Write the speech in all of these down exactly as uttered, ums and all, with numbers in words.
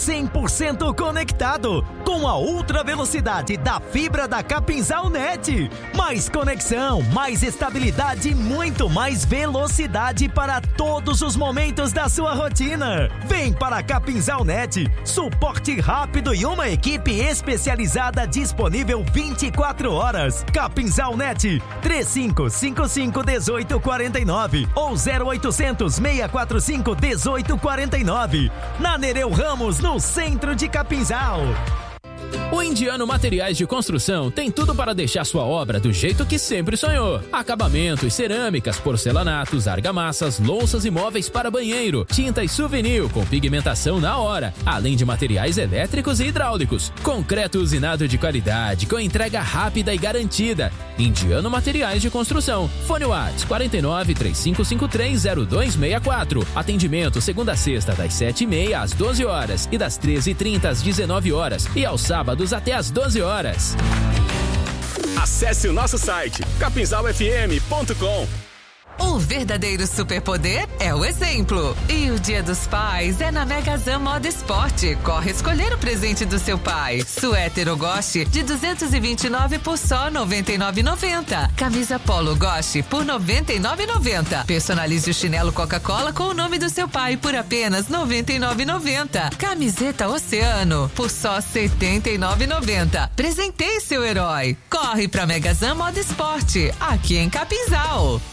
cem por cento conectado com a ultra velocidade da fibra da Capinzal Net. Mais conexão, mais estabilidade e muito mais velocidade para todos os momentos da sua rotina. Vem para a Capinzal Net, suporte rápido e uma equipe especializada disponível vinte e quatro horas. Capinzal Net, três cinco cinco cinco, um oito quatro nove ou zero oitocentos, seis quatro cinco, um oito quatro nove. Na Nereu Ramos, no centro de Capinzal. O Indiano Materiais de Construção tem tudo para deixar sua obra do jeito que sempre sonhou. Acabamentos, cerâmicas, porcelanatos, argamassas, louças e móveis para banheiro, tintas Souvenir com pigmentação na hora, além de materiais elétricos e hidráulicos. Concreto usinado de qualidade, com entrega rápida e garantida. Indiano Materiais de Construção. Fone WhatsApp quatro nove, três cinco cinco três, zero dois seis quatro. Atendimento segunda a sexta das sete e meia às doze horas e das treze e trinta às dezenove horas e aos sábados até às doze horas. Acesse o nosso site capinzal f m ponto com. O verdadeiro superpoder é o exemplo. E o Dia dos Pais é na Megazan Moda Esporte. Corre escolher o presente do seu pai. Suéter ou Goste de duzentos e vinte e nove por só noventa e nove reais e noventa centavos. Camisa Polo Goste por noventa e nove reais e noventa centavos. Personalize o chinelo Coca-Cola com o nome do seu pai por apenas noventa e nove reais e noventa centavos. Camiseta Oceano por só setenta e nove reais e noventa centavos. Presenteie seu herói. Corre pra Megazan Moda Esporte, aqui em Capinzal.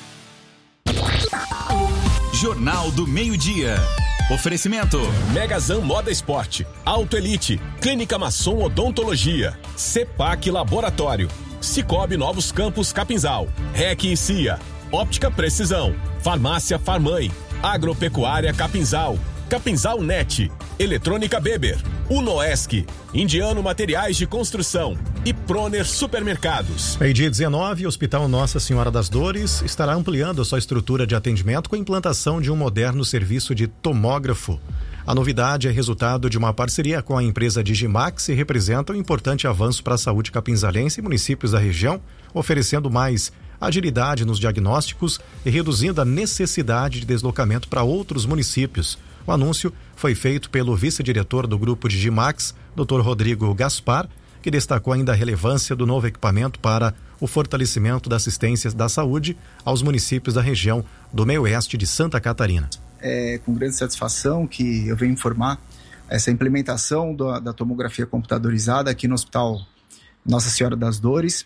Jornal do Meio-Dia. Oferecimento: Megazan Moda Esporte, Auto Elite, Clínica Masson Odontologia, Cepac Laboratório, Cicobi Novos Campos Capinzal, R E C e C I A, Óptica Precisão, Farmácia Farmãe, Agropecuária Capinzal, Capinzal Net, Eletrônica Beber, Unoesc, Indiano Materiais de Construção e Proner Supermercados. Meio-dia dezenove, o Hospital Nossa Senhora das Dores estará ampliando a sua estrutura de atendimento com a implantação de um moderno serviço de tomógrafo. A novidade é resultado de uma parceria com a empresa Digimax e representa um importante avanço para a saúde capinzalense e municípios da região, oferecendo mais agilidade nos diagnósticos e reduzindo a necessidade de deslocamento para outros municípios. O anúncio foi feito pelo vice-diretor do grupo Digimax, doutor Rodrigo Gaspar, que destacou ainda a relevância do novo equipamento para o fortalecimento da assistência da saúde aos municípios da região do meio-oeste de Santa Catarina. É com grande satisfação que eu venho informar essa implementação da, da tomografia computadorizada aqui no Hospital Nossa Senhora das Dores,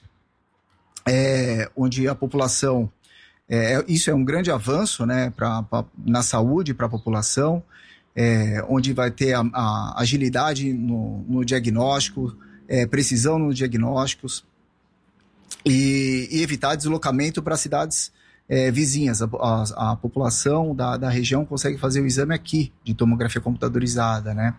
é, onde a população, é, isso é um grande avanço, né, pra, pra, na saúde para a população, é, onde vai ter a, a agilidade no, no diagnóstico, é, precisão nos diagnósticos e, e evitar deslocamento para cidades é, vizinhas. A, a, a população da, da região consegue fazer o exame aqui de tomografia computadorizada, né?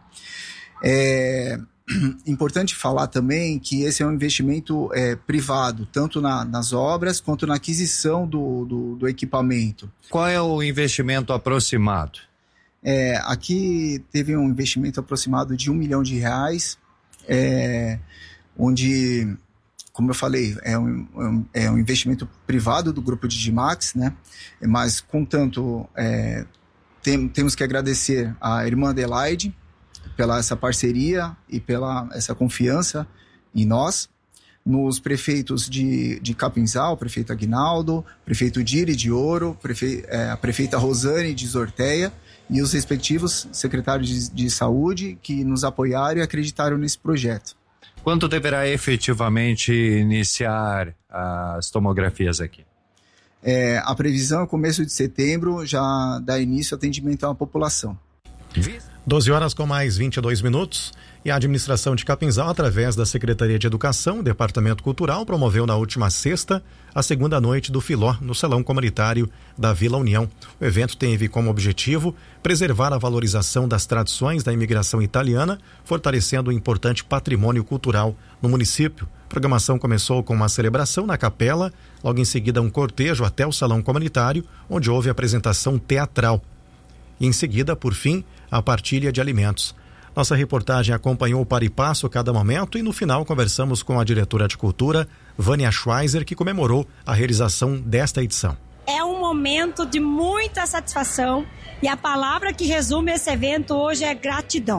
É importante falar também que esse é um investimento é, privado, tanto na, nas obras quanto na aquisição do, do, do equipamento. Qual é o investimento aproximado? É, aqui teve um investimento aproximado de um milhão de reais, é, onde, como eu falei, é um, é um investimento privado do grupo Digimax, né? Mas, contanto, é, tem, temos que agradecer à irmã Adelaide pela essa parceria e pela essa confiança em nós, nos prefeitos de, de Capinzal, prefeito Aguinaldo, prefeito Diri de Ouro, prefe, é, a prefeita Rosane de Zorteia e os respectivos secretários de, de saúde que nos apoiaram e acreditaram nesse projeto. Quando deverá efetivamente iniciar as tomografias aqui? É, a previsão é começo de setembro, já dá início ao atendimento à população. doze horas com mais vinte e dois minutos, e a administração de Capinzal, através da Secretaria de Educação, Departamento Cultural, promoveu na última sexta a segunda noite do Filó no Salão Comunitário da Vila União. O evento teve como objetivo preservar a valorização das tradições da imigração italiana, fortalecendo o importante patrimônio cultural no município. A programação começou com uma celebração na capela, logo em seguida um cortejo até o Salão Comunitário, onde houve apresentação teatral. E em seguida, por fim, a partilha de alimentos. Nossa reportagem acompanhou o para e passo a cada momento e no final conversamos com a diretora de cultura, Vânia Schweizer, que comemorou a realização desta edição. É um momento de muita satisfação e a palavra que resume esse evento hoje é gratidão.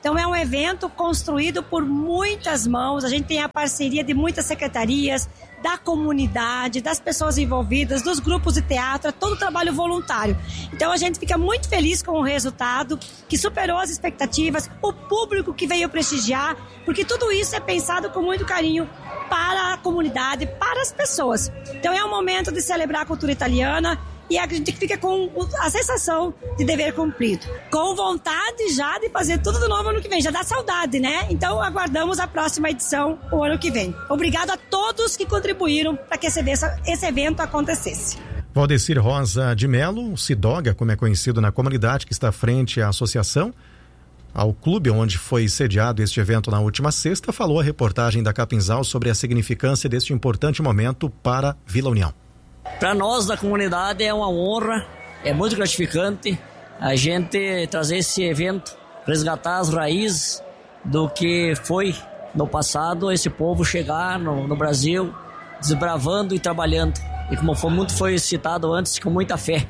Então é um evento construído por muitas mãos, a gente tem a parceria de muitas secretarias, da comunidade, das pessoas envolvidas, dos grupos de teatro, é todo o trabalho voluntário. Então a gente fica muito feliz com o resultado, que superou as expectativas, o público que veio prestigiar, porque tudo isso é pensado com muito carinho para a comunidade, para as pessoas. Então é um momento de celebrar a cultura italiana e a gente fica com a sensação de dever cumprido. Com vontade já de fazer tudo de novo ano que vem. Já dá saudade, né? Então aguardamos a próxima edição o ano que vem. Obrigado a todos que contribuíram para que esse evento acontecesse. Valdecir Rosa de Melo, o Sidoga, como é conhecido na comunidade, que está frente à associação, ao clube onde foi sediado este evento na última sexta, falou a reportagem da Capinzal sobre a significância deste importante momento para Vila União. Para nós da comunidade é uma honra, é muito gratificante a gente trazer esse evento, resgatar as raízes do que foi no passado, esse povo chegar no, no Brasil desbravando e trabalhando. E como foi, muito foi citado antes, com muita fé.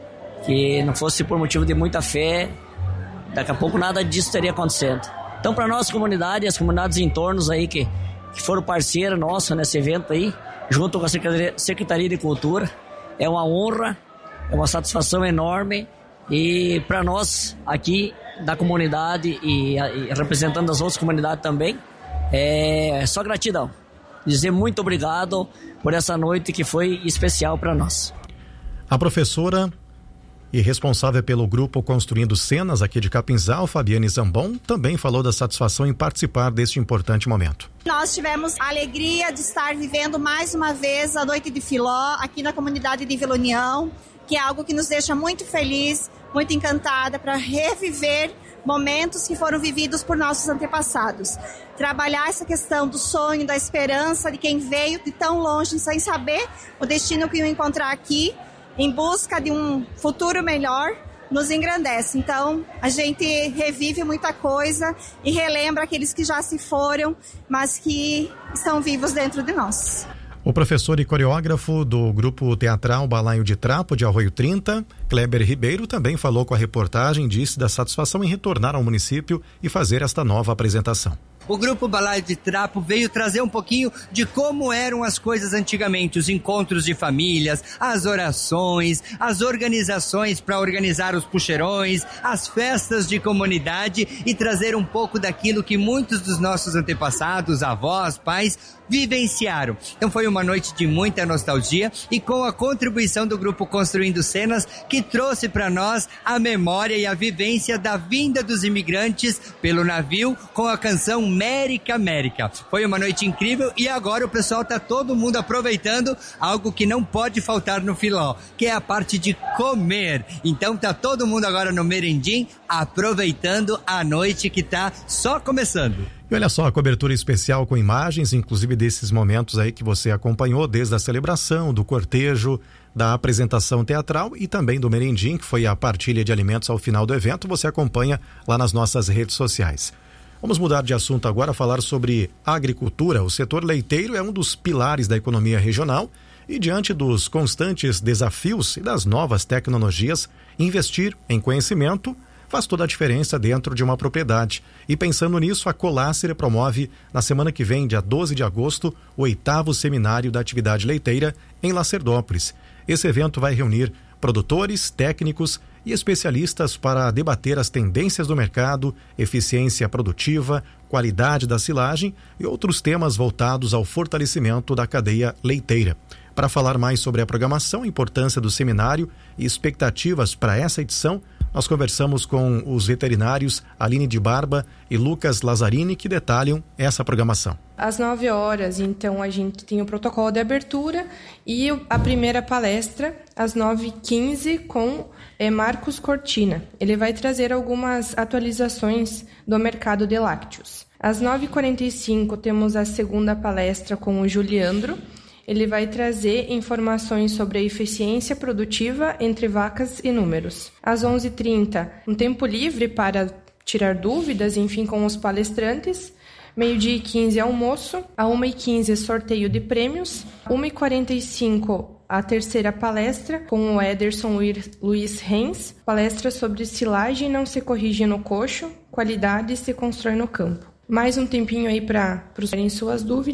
Que não fosse por motivo de muita fé, daqui a pouco nada disso teria acontecendo. Então para nossa comunidade, as comunidades em torno aí que, que foram parceiras nossa nesse evento aí, junto com a Secretaria, Secretaria de Cultura, é uma honra, é uma satisfação enorme e para nós aqui da comunidade e, e representando as outras comunidades também, é só gratidão. Dizer muito obrigado por essa noite que foi especial para nós. A professora e responsável pelo grupo Construindo Cenas aqui de Capinzal, Fabiane Zambon, também falou da satisfação em participar deste importante momento. Nós tivemos a alegria de estar vivendo mais uma vez a Noite de Filó aqui na comunidade de Vila União, que é algo que nos deixa muito feliz, muito encantada para reviver momentos que foram vividos por nossos antepassados. Trabalhar essa questão do sonho, da esperança de quem veio de tão longe sem saber o destino que iam encontrar aqui, em busca de um futuro melhor, nos engrandece. Então, a gente revive muita coisa e relembra aqueles que já se foram, mas que estão vivos dentro de nós. O professor e coreógrafo do grupo teatral Balaio de Trapo de Arroio trinta, Kleber Ribeiro, também falou com a reportagem e disse da satisfação em retornar ao município e fazer esta nova apresentação. O grupo Balaio de Trapo veio trazer um pouquinho de como eram as coisas antigamente, os encontros de famílias, as orações, as organizações para organizar os puxeirões, as festas de comunidade e trazer um pouco daquilo que muitos dos nossos antepassados, avós, pais, vivenciaram. Então foi uma noite de muita nostalgia e com a contribuição do grupo Construindo Cenas, que trouxe para nós a memória e a vivência da vinda dos imigrantes pelo navio com a canção Mérica, Mérica. Foi uma noite incrível e agora o pessoal tá todo mundo aproveitando algo que não pode faltar no Filó, que é a parte de comer. Então tá todo mundo agora no merendim aproveitando a noite que tá só começando. E olha só, a cobertura especial com imagens, inclusive desses momentos aí que você acompanhou, desde a celebração, do cortejo, da apresentação teatral e também do merendim, que foi a partilha de alimentos ao final do evento, você acompanha lá nas nossas redes sociais. Vamos mudar de assunto agora, falar sobre agricultura. O setor leiteiro é um dos pilares da economia regional e, diante dos constantes desafios e das novas tecnologias, investir em conhecimento faz toda a diferença dentro de uma propriedade. E pensando nisso, a Colácer promove na semana que vem, dia doze de agosto, o oitavo seminário da atividade leiteira em Lacerdópolis. Esse evento vai reunir produtores, técnicos e especialistas para debater as tendências do mercado, eficiência produtiva, qualidade da silagem e outros temas voltados ao fortalecimento da cadeia leiteira. Para falar mais sobre a programação, a importância do seminário e expectativas para essa edição, nós conversamos com os veterinários Aline de Barba e Lucas Lazzarini, que detalham essa programação. Às nove horas, então, a gente tem o protocolo de abertura e a primeira palestra às nove e quinze com é, Marcos Cortina. Ele vai trazer algumas atualizações do mercado de lácteos. Às nove e quarenta e cinco temos a segunda palestra com o Juliandro. Ele vai trazer informações sobre a eficiência produtiva entre vacas e números. Às onze e trinta, um tempo livre para tirar dúvidas, enfim, com os palestrantes. Meio-dia e quinze, almoço. À uma e quinze, sorteio de prêmios. uma e quarenta e cinco, a terceira palestra com o Ederson Luiz Renz, palestra sobre silagem não se corrige no coxo, qualidade se constrói no campo. Mais um tempinho aí para terem suas dúvidas.